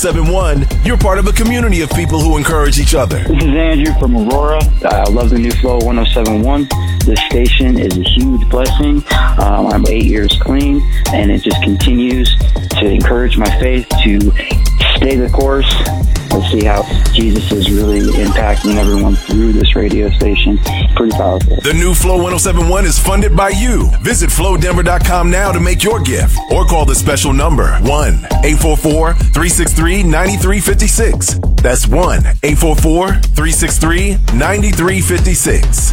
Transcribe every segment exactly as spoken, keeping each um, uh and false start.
seven one, you're part of a community of people who encourage each other. This is Andrew from Aurora. I love the new Flow one oh seven one. This station is a huge blessing. Um, I'm eight years clean, and it just continues to encourage my faith to stay the course. Let's see how Jesus is really impacting everyone through this radio station. Pretty powerful. The new Flow one oh seven one is funded by you. Visit flow denver dot com now to make your gift or call the special number one eight four four, three six three, nine three five six. That's one eight four four, three six three, nine three five six.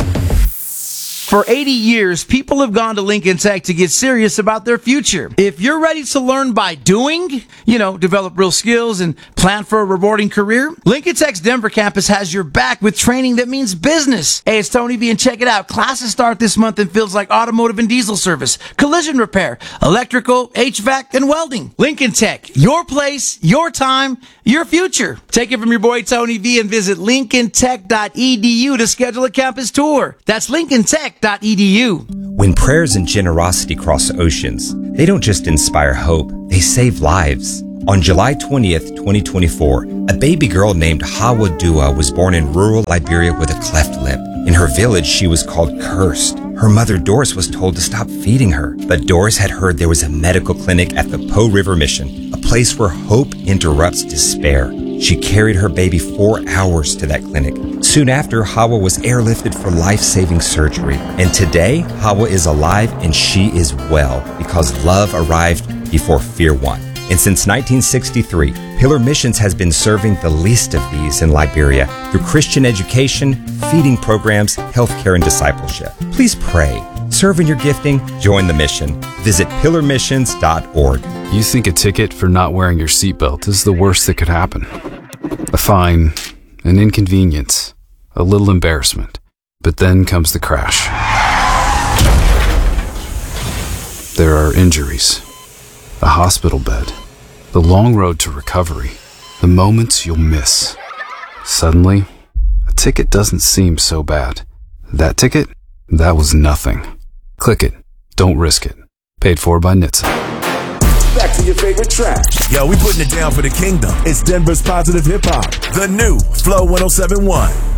For eighty years, people have gone to Lincoln Tech to get serious about their future. If you're ready to learn by doing, you know, develop real skills and plan for a rewarding career, Lincoln Tech's Denver campus has your back with training that means business. Hey, it's Tony B, and check it out. Classes start this month in fields like automotive and diesel service, collision repair, electrical, H V A C, and welding. Lincoln Tech, your place, your time, your future. Take it from your boy Tony V and visit lincoln tech dot e d u to schedule a campus tour. That's lincoln tech dot e d u. When prayers and generosity cross oceans, they don't just inspire hope, they save lives. On July twentieth, twenty twenty-four, a baby girl named Hawa Dua was born in rural Liberia with a cleft lip. In her village, she was called cursed. Her mother, Doris, was told to stop feeding her. But Doris had heard there was a medical clinic at the Po River Mission, a place where hope interrupts despair. She carried her baby four hours to that clinic. Soon after, Hawa was airlifted for life-saving surgery. And today, Hawa is alive and she is well because love arrived before fear won. And since nineteen sixty-three, Pillar Missions has been serving the least of these in Liberia through Christian education, feeding programs, healthcare, and discipleship. Please pray. Serve in your gifting. Join the mission. Visit pillar missions dot org. You think a ticket for not wearing your seatbelt is the worst that could happen. A fine, an inconvenience, a little embarrassment. But then comes the crash. There are injuries, a hospital bed, the long road to recovery, the moments you'll miss. Suddenly, a ticket doesn't seem so bad. That ticket? That was nothing. Click it. Don't risk it. Paid for by N H T S A. Back to your favorite track. Yo, we putting it down for the kingdom. It's Denver's positive hip hop. The new Flow one oh seven one.